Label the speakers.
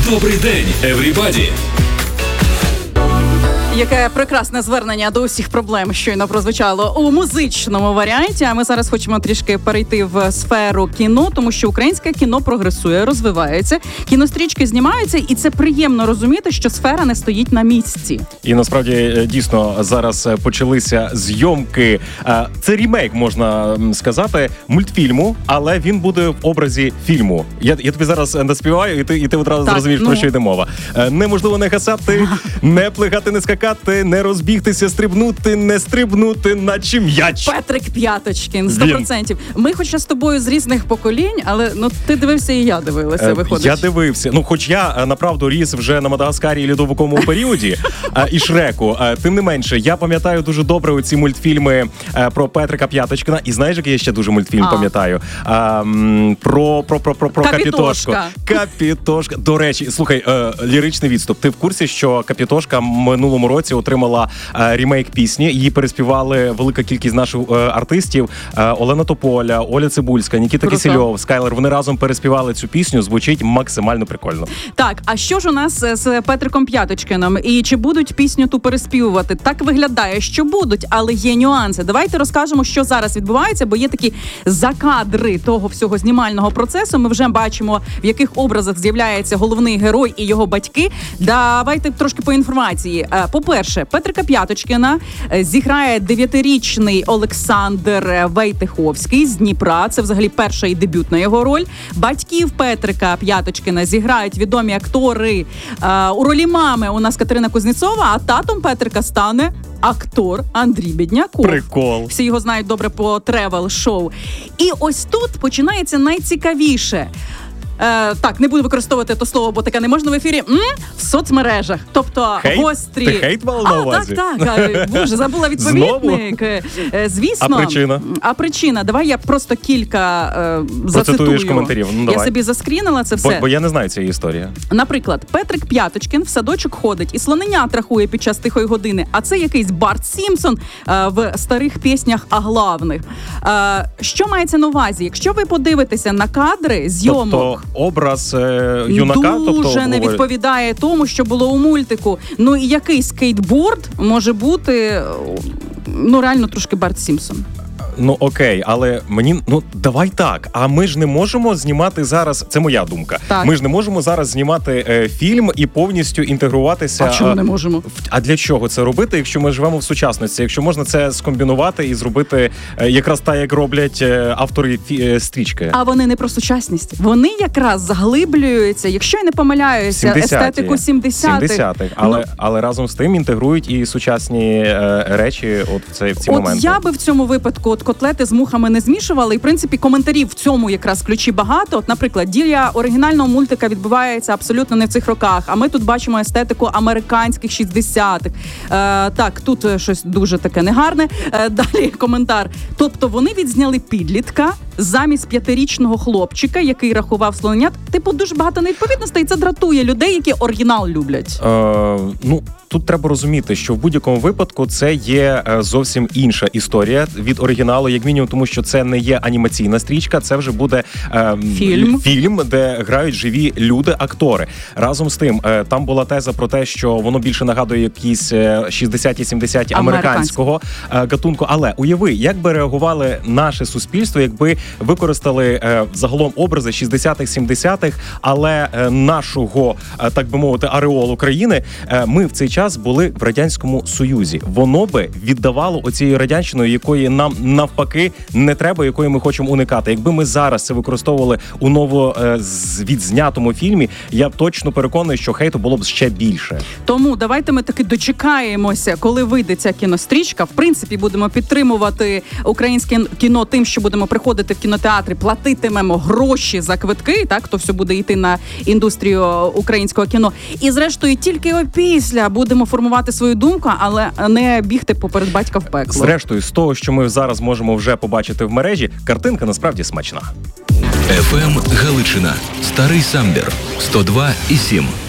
Speaker 1: Добрий день, everybody!
Speaker 2: Яке прекрасне звернення до усіх проблем щойно прозвучало у музичному варіанті. А ми зараз хочемо трішки перейти в сферу кіно, тому що українське кіно прогресує, розвивається, кінострічки знімаються, і це приємно розуміти, що сфера не стоїть на місці.
Speaker 3: І насправді дійсно зараз почалися зйомки. Це рімейк, можна сказати, мультфільму, але він буде в образі фільму. Я тобі зараз наспіваю, і ти одразу зрозумієш, про що йде мова. Неможливо не гасати, не плигати, не скакати, не розбігтися, не стрибнути, наче м'яч.
Speaker 2: Петрик П'яточкін, 100%. Ми хоча з тобою з різних поколінь, але ти дивився і я дивилася, виходить.
Speaker 3: Я дивився. Хоч я, направду, ріс вже на Мадагаскарі і льодовиковому періоді, і Шреку. Тим не менше, я пам'ятаю дуже добре оці мультфільми про Петрика П'яточкіна. І знаєш, який я ще дуже мультфільм пам'ятаю? Про Капітошку. Капітошка. До речі, слухай, ліричний відступ. Ти в курсі, що Капітошка минулому році отримала ремейк пісні? Її переспівали велика кількість наших артистів. Олена Тополя, Оля Цибульська, Нікіта Кісельов, Скайлер. Вони разом переспівали цю пісню. Звучить максимально прикольно. Так,
Speaker 2: а що ж у нас з Петриком П'яточкином? І чи будуть пісню ту переспівувати? Так виглядає, що будуть, але є нюанси. Давайте розкажемо, що зараз відбувається, бо є такі закадри того всього знімального процесу. Ми вже бачимо, в яких образах з'являється головний герой і його батьки. Давайте трошки по інформації. По-перше, Петрика П'яточкіна зіграє 9-річний Олександр Вейтиховський з Дніпра. Це взагалі перша і дебютна його роль. Батьків Петрика П'яточкіна зіграють відомі актори. У ролі мами у нас Катерина Кузнєцова, а татом Петрика стане актор Андрій Бідняков.
Speaker 3: Прикол.
Speaker 2: Всі його знають добре по тревел-шоу. І ось тут починається найцікавіше. Так, не буду використовувати то слово, бо таке не можна в ефірі. В соцмережах. Тобто гострі...
Speaker 3: Ти хейт мала на увазі?
Speaker 2: Так. Боже, забула відповідник. Звісно.
Speaker 3: А причина?
Speaker 2: А причина? Давай я просто кілька зацитую.
Speaker 3: Процитуєш коментарів.
Speaker 2: Я собі заскрінила це все.
Speaker 3: Бо я не знаю цієї історії.
Speaker 2: Наприклад, Петрик П'яточкін в садочок ходить і слоненят рахує під час тихої години, а це якийсь Барт Сімпсон в старих піснях аглавних. Що мається на увазі? Якщо ви подивитеся на кадри зйомок,
Speaker 3: образ юнака
Speaker 2: дуже не відповідає тому, що було у мультику. І який скейтборд може бути, реально трошки Барт Сімпсон.
Speaker 3: Окей, але мені, давай так, а ми ж не можемо знімати зараз, це моя думка, ми ж не можемо зараз знімати фільм і повністю інтегруватися.
Speaker 2: А чому не можемо?
Speaker 3: А для чого це робити, якщо ми живемо в сучасності? Якщо можна це скомбінувати і зробити якраз так, як роблять автори стрічки.
Speaker 2: А вони не про сучасність, вони якраз заглиблюються, якщо я не помиляюся, естетику 70-х.
Speaker 3: Але разом з тим інтегрують і сучасні речі в ці моменти.
Speaker 2: Я би в цьому випадку котлети з мухами не змішували. І, в принципі, коментарів в цьому якраз ключі багато. Наприклад, дія оригінального мультика відбувається абсолютно не в цих роках, а ми тут бачимо естетику американських 60-х. Так, тут щось дуже таке негарне. Далі коментар. Тобто вони відзняли підлітка замість 5-річного хлопчика, який рахував слоненят. Дуже багато невідповідностей, і це дратує людей, які оригінал люблять.
Speaker 3: Тут треба розуміти, що в будь-якому випадку це є зовсім інша історія від оригіналу, як мінімум, тому що це не є анімаційна стрічка, це вже буде фільм, де грають живі люди, актори. Разом з тим, там була теза про те, що воно більше нагадує якісь 60-70 американського гатунку. Але уяви, як би реагували наше суспільство, якби використали загалом образи 60-х, 70-х, але нашого, так би мовити, ареолу країни, ми в цей час були в Радянському Союзі. Воно би віддавало оцією радянщиною, якої нам навпаки не треба, якої ми хочемо уникати. Якби ми зараз це використовували у відзнятому фільмі, я точно переконаний, що хейту було б ще більше.
Speaker 2: Тому давайте ми таки дочекаємося, коли вийде ця кінострічка. В принципі, будемо підтримувати українське кіно тим, що будемо приходити в кінотеатри, платитимемо гроші за квитки, так, то все буде йти на індустрію українського кіно. І зрештою, тільки опісля будемо формувати свою думку, але не бігти поперед батька в пекло.
Speaker 3: Зрештою, з того, що ми зараз можемо вже побачити в мережі, картинка насправді смачна.
Speaker 1: FM Галичина. Старий Самбір. 102,7.